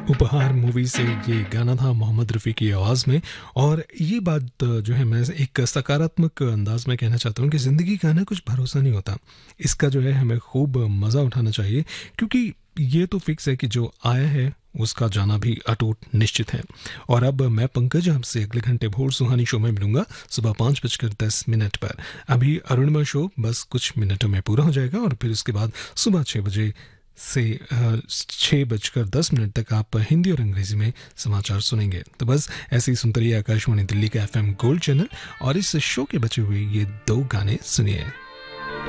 उपहार मूवी से ये गाना था मोहम्मद रफ़ी की आवाज़ में। और ये बात जो है मैं एक सकारात्मक अंदाज में कहना चाहता हूँ कि ज़िंदगी का ना कुछ भरोसा नहीं होता। इसका जो है हमें खूब मज़ा उठाना चाहिए, क्योंकि ये तो फिक्स है कि जो आया है उसका जाना भी अटूट निश्चित है। और अब मैं पंकज आपसे अगले घंटे भोर सुहानी शो में मिलूंगा सुबह 5:10 पर। अभी अरुणिमा शो बस कुछ मिनटों में पूरा हो जाएगा और फिर उसके बाद सुबह 6 बजे से 6:10 तक आप हिंदी और अंग्रेजी में समाचार सुनेंगे। तो बस ऐसे ही सुनते रहिए आकाशवाणी दिल्ली का FM गोल्ड चैनल और इस शो के बचे हुए ये दो गाने सुनिए।